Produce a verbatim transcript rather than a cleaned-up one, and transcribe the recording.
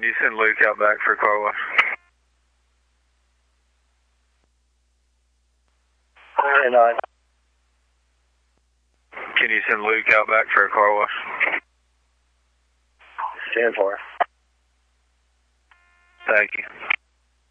Can you send Luke out back for a car wash? And nine. Can you send Luke out back for a car wash? Stand for. Thank you.